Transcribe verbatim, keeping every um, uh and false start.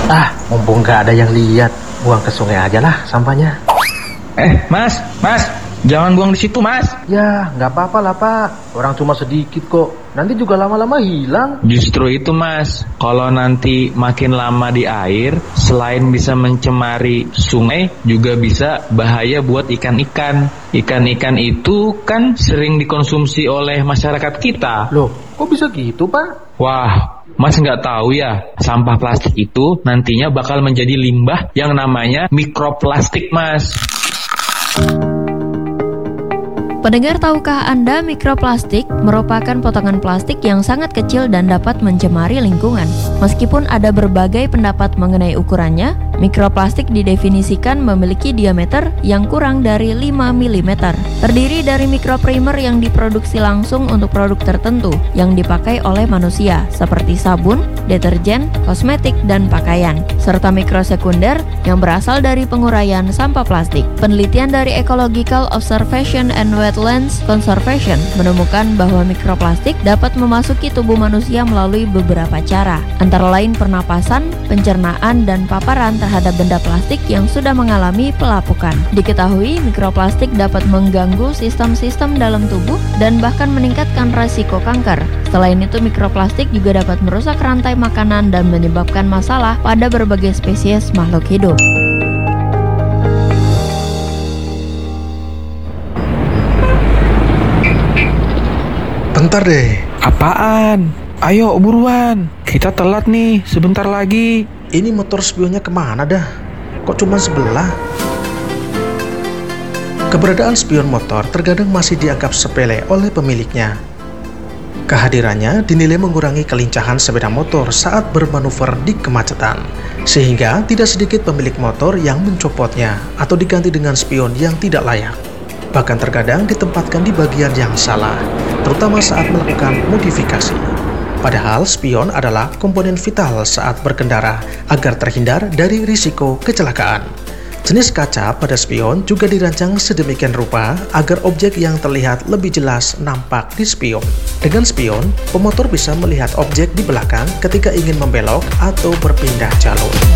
Ah, mumpung nggak ada yang lihat, buang ke sungai aja lah sampahnya. Eh, Mas, Mas, jangan buang di situ, Mas. Ya, nggak apa-apa lah Pak. Orang cuma sedikit kok. Nanti juga lama-lama hilang. Justru itu, Mas. Kalau nanti makin lama di air, selain bisa mencemari sungai, juga bisa bahaya buat ikan-ikan. Ikan-ikan itu kan sering dikonsumsi oleh masyarakat kita. Loh, kok bisa gitu Pak? Wah, Mas nggak tahu ya, sampah plastik itu nantinya bakal menjadi limbah yang namanya mikroplastik, Mas. Pendengar, tahukah Anda mikroplastik merupakan potongan plastik yang sangat kecil dan dapat mencemari lingkungan. Meskipun ada berbagai pendapat mengenai ukurannya, mikroplastik didefinisikan memiliki diameter yang kurang dari lima milimeter. Terdiri dari mikroprimer yang diproduksi langsung untuk produk tertentu yang dipakai oleh manusia, seperti sabun, deterjen, kosmetik, dan pakaian, serta mikrosekunder yang berasal dari penguraian sampah plastik. Penelitian dari Ecological Observation and Wetlands Conservation menemukan bahwa mikroplastik dapat memasuki tubuh manusia melalui beberapa cara, antara lain pernapasan, pencernaan, dan paparan terhadap benda plastik yang sudah mengalami pelapukan. Diketahui mikroplastik dapat mengganggu sistem-sistem dalam tubuh dan bahkan meningkatkan resiko kanker. Selain itu, mikroplastik juga dapat merusak rantai makanan dan menyebabkan masalah pada berbagai spesies makhluk hidup. Bentar deh. Apaan? Ayo buruan, kita telat nih, sebentar lagi. Ini motor spionnya kemana dah? Kok cuma sebelah? Keberadaan spion motor terkadang masih dianggap sepele oleh pemiliknya. Kehadirannya dinilai mengurangi kelincahan sepeda motor saat bermanuver di kemacetan, sehingga tidak sedikit pemilik motor yang mencopotnya atau diganti dengan spion yang tidak layak. Bahkan terkadang ditempatkan di bagian yang salah, terutama saat melakukan modifikasi. Padahal spion adalah komponen vital saat berkendara agar terhindar dari risiko kecelakaan. Jenis kaca pada spion juga dirancang sedemikian rupa agar objek yang terlihat lebih jelas nampak di spion. Dengan spion, pemotor bisa melihat objek di belakang ketika ingin membelok atau berpindah jalur.